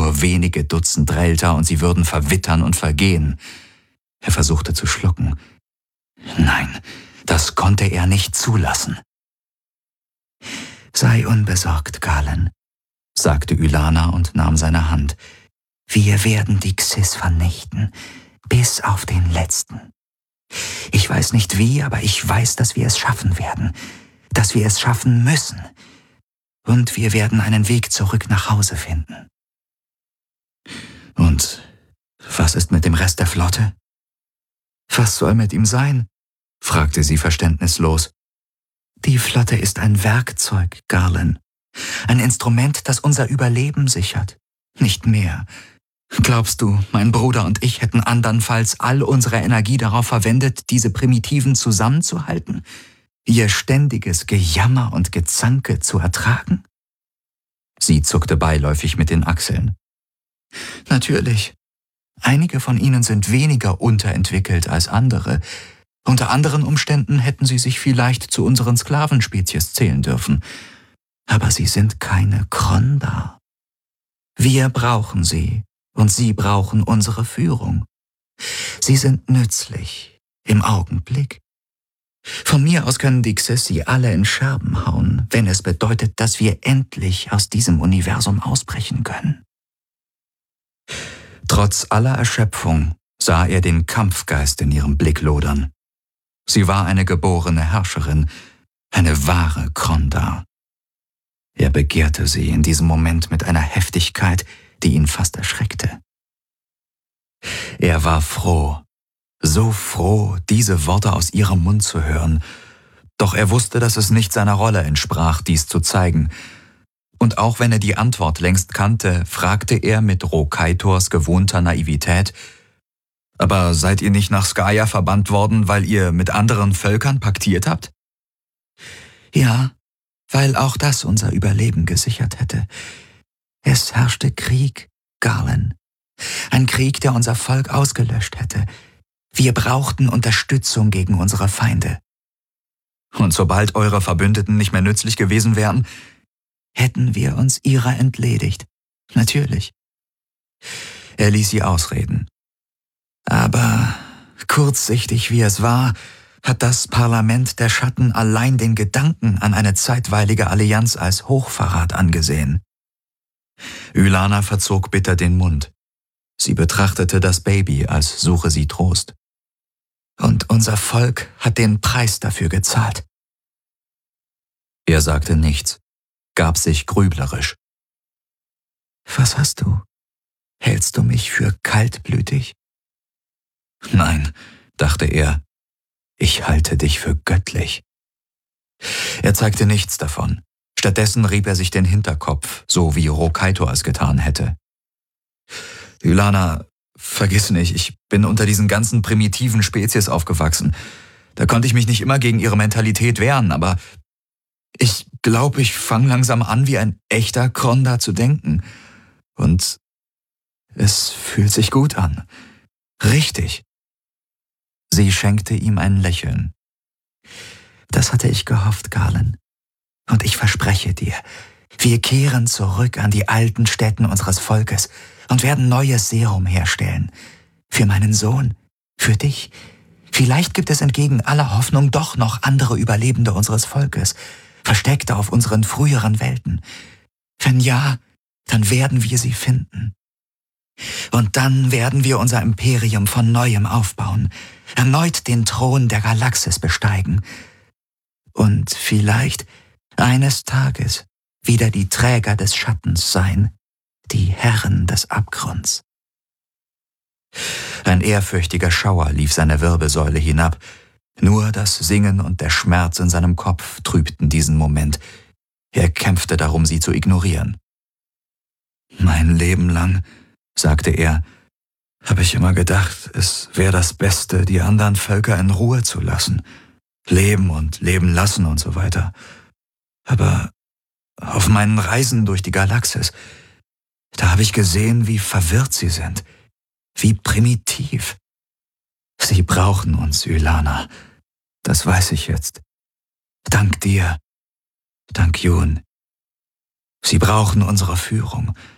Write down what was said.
nur wenige Dutzend Relter und sie würden verwittern und vergehen. Er versuchte zu schlucken. Nein, das konnte er nicht zulassen. »Sei unbesorgt, Galen«, sagte Ylana und nahm seine Hand. »Wir werden die Xys vernichten, bis auf den Letzten. Ich weiß nicht wie, aber ich weiß, dass wir es schaffen werden, dass wir es schaffen müssen. Und wir werden einen Weg zurück nach Hause finden.« »Und was ist mit dem Rest der Flotte?« »Was soll mit ihm sein?« fragte sie verständnislos. »Die Flotte ist ein Werkzeug, Garland. Ein Instrument, das unser Überleben sichert. Nicht mehr. Glaubst du, mein Bruder und ich hätten andernfalls all unsere Energie darauf verwendet, diese Primitiven zusammenzuhalten? Ihr ständiges Gejammer und Gezanke zu ertragen?« Sie zuckte beiläufig mit den Achseln. »Natürlich. Einige von ihnen sind weniger unterentwickelt als andere. Unter anderen Umständen hätten sie sich vielleicht zu unseren Sklavenspezies zählen dürfen. Aber sie sind keine Kronda. Wir brauchen sie und sie brauchen unsere Führung. Sie sind nützlich, im Augenblick. Von mir aus können die Xys sie alle in Scherben hauen, wenn es bedeutet, dass wir endlich aus diesem Universum ausbrechen können.« Trotz aller Erschöpfung sah er den Kampfgeist in ihrem Blick lodern. Sie war eine geborene Herrscherin, eine wahre Kronda. Er begehrte sie in diesem Moment mit einer Heftigkeit, die ihn fast erschreckte. Er war froh, so froh, diese Worte aus ihrem Mund zu hören, doch er wusste, dass es nicht seiner Rolle entsprach, dies zu zeigen. Und auch wenn er die Antwort längst kannte, fragte er mit Rokaitors gewohnter Naivität: »Aber seid ihr nicht nach Skaya verbannt worden, weil ihr mit anderen Völkern paktiert habt?« »Ja, weil auch das unser Überleben gesichert hätte. Es herrschte Krieg, Garland. Ein Krieg, der unser Volk ausgelöscht hätte. Wir brauchten Unterstützung gegen unsere Feinde.« »Und sobald eure Verbündeten nicht mehr nützlich gewesen wären?« »Hätten wir uns ihrer entledigt. Natürlich.« Er ließ sie ausreden. »Aber kurzsichtig wie es war, hat das Parlament der Schatten allein den Gedanken an eine zeitweilige Allianz als Hochverrat angesehen.« Ylana verzog bitter den Mund. Sie betrachtete das Baby, als suche sie Trost. »Und unser Volk hat den Preis dafür gezahlt.« Er sagte nichts, gab sich grüblerisch. »Was hast du? Hältst du mich für kaltblütig?« »Nein«, dachte er, »ich halte dich für göttlich.« Er zeigte nichts davon. Stattdessen rieb er sich den Hinterkopf, so wie Rokaitor es getan hätte. »Ylana, vergiss nicht, ich bin unter diesen ganzen primitiven Spezies aufgewachsen. Da konnte ich mich nicht immer gegen ihre Mentalität wehren, aber ich glaube, ich fange langsam an, wie ein echter Kronda zu denken. Und es fühlt sich gut an. Richtig.« Sie schenkte ihm ein Lächeln. »Das hatte ich gehofft, Garland. Und ich verspreche dir, wir kehren zurück an die alten Stätten unseres Volkes und werden neues Serum herstellen. Für meinen Sohn, für dich. Vielleicht gibt es entgegen aller Hoffnung doch noch andere Überlebende unseres Volkes, versteckt auf unseren früheren Welten. Wenn ja, dann werden wir sie finden. Und dann werden wir unser Imperium von Neuem aufbauen, erneut den Thron der Galaxis besteigen und vielleicht eines Tages wieder die Träger des Schattens sein, die Herren des Abgrunds.« Ein ehrfürchtiger Schauer lief seine Wirbelsäule hinab. Nur das Singen und der Schmerz in seinem Kopf trübten diesen Moment. Er kämpfte darum, sie zu ignorieren. »Mein Leben lang«, sagte er, »habe ich immer gedacht, es wäre das Beste, die anderen Völker in Ruhe zu lassen. Leben und leben lassen und so weiter. Aber auf meinen Reisen durch die Galaxis, da habe ich gesehen, wie verwirrt sie sind, wie primitiv. Sie brauchen uns, Ylana. Das weiß ich jetzt. Dank dir, dank Jun. Sie brauchen unsere Führung,